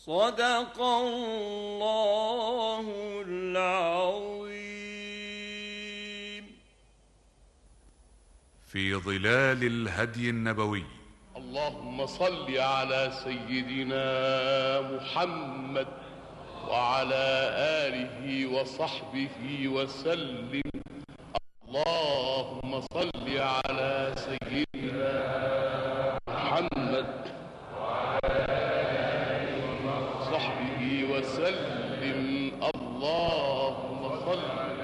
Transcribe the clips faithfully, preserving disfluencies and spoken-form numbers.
صدق الله العظيم. في ظلال الهدي النبوي. اللهم صل على سيدنا محمد وعلى آله وصحبه وسلم. اللهم صل على سيدنا محمد وعلى آله وصحبه وسلم. اللهم صل.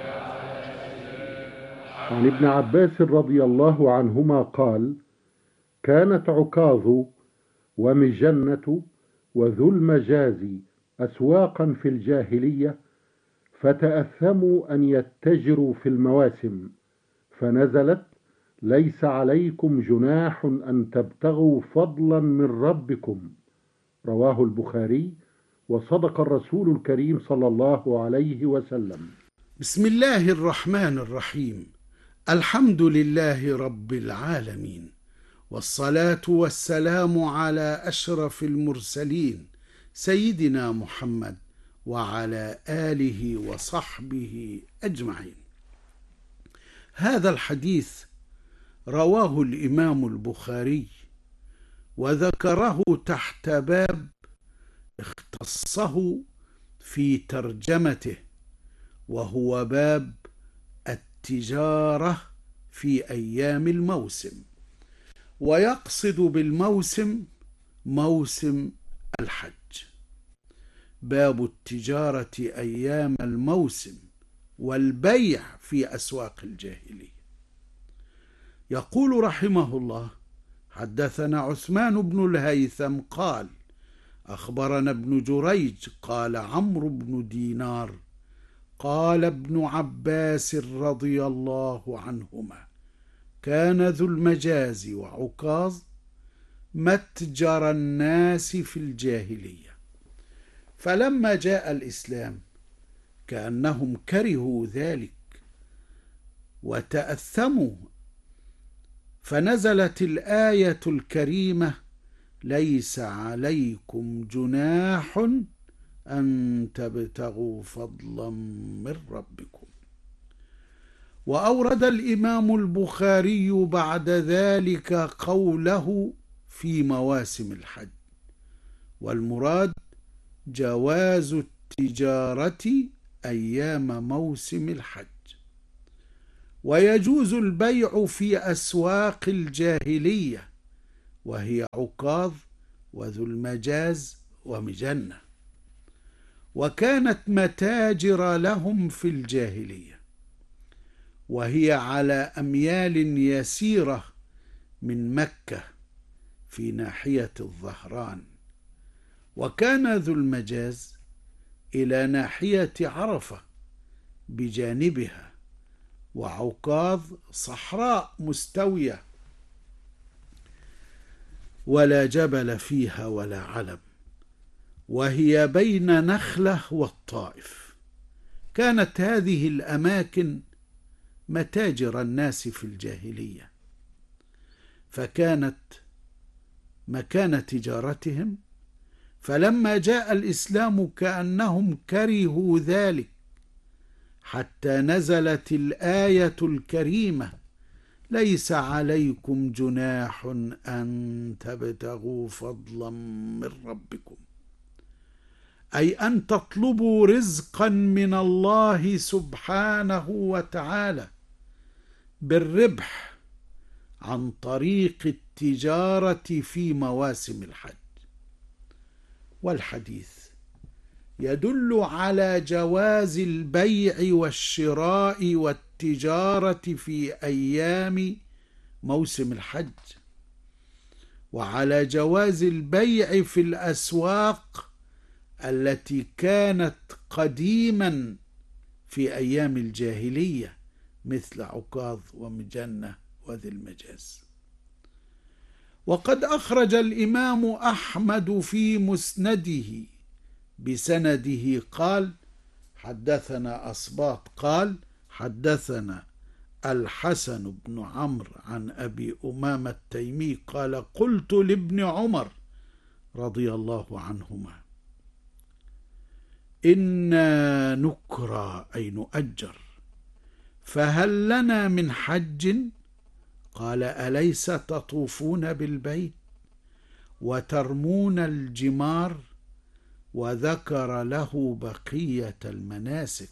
عن ابن عباس رضي الله عنهما قال: كانت عكاظ ومجنة وذو المجاز أسواقا في الجاهلية، فتأثموا أن يتجروا في المواسم، فنزلت: ليس عليكم جناح أن تبتغوا فضلا من ربكم. رواه البخاري. وصدق الرسول الكريم صلى الله عليه وسلم. بسم الله الرحمن الرحيم. الحمد لله رب العالمين، والصلاة والسلام على أشرف المرسلين سيدنا محمد وعلى آله وصحبه أجمعين. هذا الحديث رواه الإمام البخاري وذكره تحت باب اختصه في ترجمته، وهو باب التجارة في أيام الموسم، ويقصد بالموسم موسم الحج. باب التجارة أيام الموسم والبيع في أسواق الجاهلية. يقول رحمه الله: حدثنا عثمان بن الهيثم قال: أخبرنا ابن جريج قال عمرو بن دينار قال ابن عباس رضي الله عنهما: كان ذو المجاز وعكاظ متجر الناس في الجاهلية، فلما جاء الإسلام كأنهم كرهوا ذلك وتأثموا، فنزلت الآية الكريمة: ليس عليكم جناح أن تبتغوا فضلا من ربكم. وأورد الإمام البخاري بعد ذلك قوله في مواسم الحج، والمراد جواز التجارة أيام موسم الحج، ويجوز البيع في أسواق الجاهلية، وهي عكاظ وذو المجاز ومجنة، وكانت متاجر لهم في الجاهلية، وهي على أميال يسيرة من مكة في ناحية الظهران، وكان ذو المجاز إلى ناحية عرفة بجانبها، وعكاظ صحراء مستوية ولا جبل فيها ولا علم، وهي بين نخلة والطائف. كانت هذه الأماكن متاجر الناس في الجاهلية، فكانت مكان تجارتهم، فلما جاء الإسلام كأنهم كرهوا ذلك، حتى نزلت الآية الكريمة: ليس عليكم جناح أن تبتغوا فضلا من ربكم، أي أن تطلبوا رزقا من الله سبحانه وتعالى بالربح عن طريق التجارة في مواسم الحج. والحديث يدل على جواز البيع والشراء والتجارة في أيام موسم الحج، وعلى جواز البيع في الأسواق التي كانت قديما في أيام الجاهلية، مثل عكاظ ومجنة وذي المجاز. وقد أخرج الإمام أحمد في مسنده بسنده قال: حدثنا أصباط قال: حدثنا الحسن بن عمرو عن أبي أمامة التيمي قال: قلت لابن عمر رضي الله عنهما: إنا نكرى أي نؤجر، فهل لنا من حج؟ قال أليس تطوفون بالبيت وترمون الجمار؟ وذكر له بقية المناسك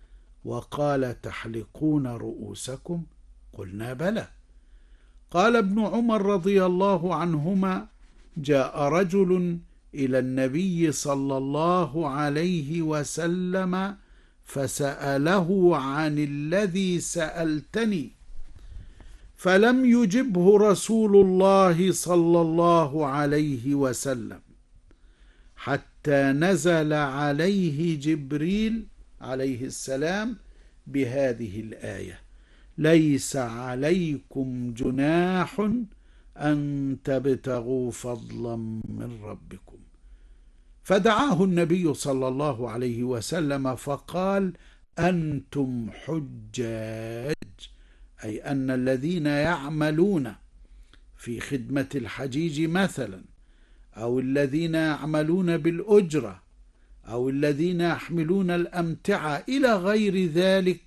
وقال تحلقون رؤوسكم؟ قلنا بلى. قال ابن عمر رضي الله عنهما جاء رجل إلى النبي صلى الله عليه وسلم فسأله عن الذي سألتني، فلم يجبه رسول الله صلى الله عليه وسلم حتى نزل عليه جبريل عليه السلام بهذه الآية: ليس عليكم جناح أن تبتغوا فضلا من ربكم. فدعاه النبي صلى الله عليه وسلم فقال: أنتم حجاج، أي أن الذين يعملون في خدمة الحجيج مثلا، أو الذين يعملون بالأجرة، أو الذين يحملون الأمتعة إلى غير ذلك،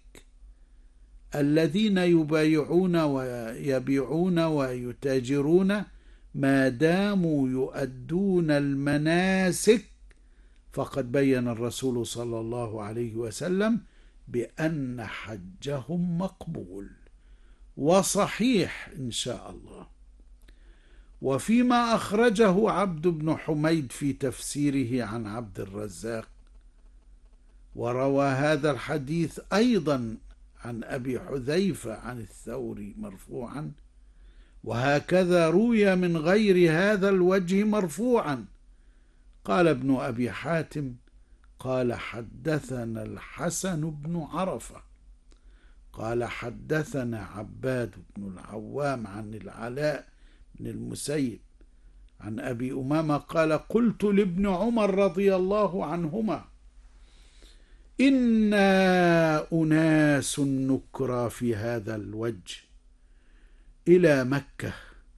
الذين يبايعون ويبيعون ويتاجرون، ما داموا يؤدون المناسك فقد بين الرسول صلى الله عليه وسلم بأن حجهم مقبول وصحيح إن شاء الله. وفيما أخرجه عبد بن حميد في تفسيره عن عبد الرزاق، وروى هذا الحديث أيضا عن أبي حذيفة عن الثوري مرفوعا، وهكذا روي من غير هذا الوجه مرفوعا. قال ابن أبي حاتم قال حدثنا الحسن بن عرفة قال حدثنا عباد بن العوام عن العلاء بن المسيب عن أبي أمامة قال قلت لابن عمر رضي الله عنهما: إنا أناس نكرى في هذا الوجه إلى مكة،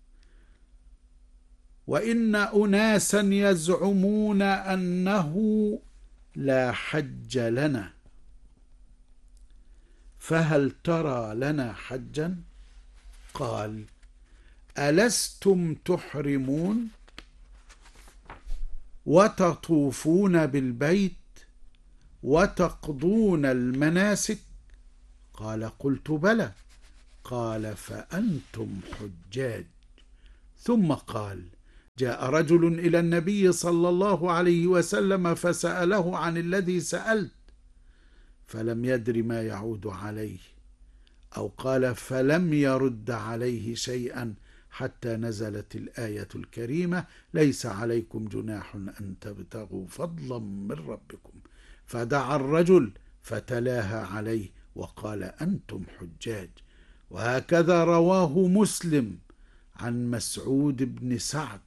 وإن أناسا يزعمون أنه لا حج لنا، فهل ترى لنا حجا؟ قال: ألستم تحرمون وتطوفون بالبيت وتقضون المناسك؟ قال: قلت بلى. قال: فأنتم حجاج. ثم قال: جاء رجل إلى النبي صلى الله عليه وسلم فسأله عن الذي سألت، فلم يدر ما يعود عليه، أو قال فلم يرد عليه شيئا حتى نزلت الآية الكريمة: ليس عليكم جناح أن تبتغوا فضلا من ربكم. فدعا الرجل فتلاها عليه وقال: أنتم حجاج. وهكذا رواه مسلم عن مسعود بن سعد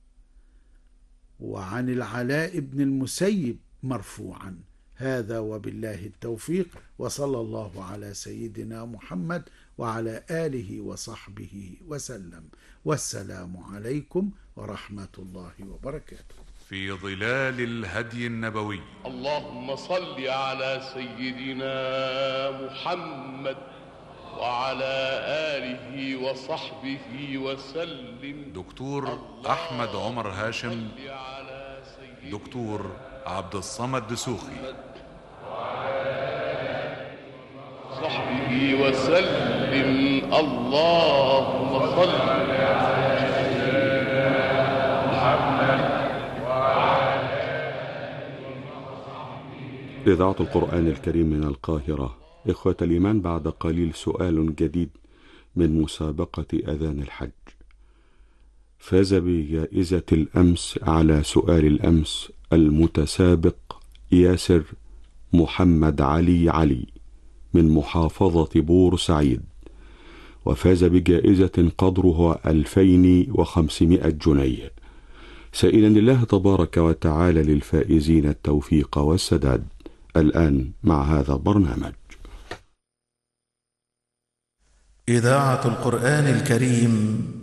وعن العلاء بن المسيب مرفوعا. هذا وبالله التوفيق، وصلى الله على سيدنا محمد وعلى آله وصحبه وسلم، والسلام عليكم ورحمة الله وبركاته. في ظلال الهدي النبوي. اللهم صل على سيدنا محمد وعلى آله وصحبه وسلم. دكتور أحمد عمر هاشم، دكتور عبد الصمد دسوخي، صحبه وسلم. اللهم صل على سيدنا محمد. إذاعة القرآن الكريم من القاهرة. إخوة الإيمان، بعد قليل سؤال جديد من مسابقة أذان الحج. فاز بجائزة الأمس على سؤال الأمس المتسابق ياسر محمد علي علي من محافظة بورسعيد، وفاز بجائزة قدرها ألفين وخمسمائة جنيه، سائلا الله تبارك وتعالى للفائزين التوفيق والسداد. الآن مع هذا البرنامج. إذاعة القرآن الكريم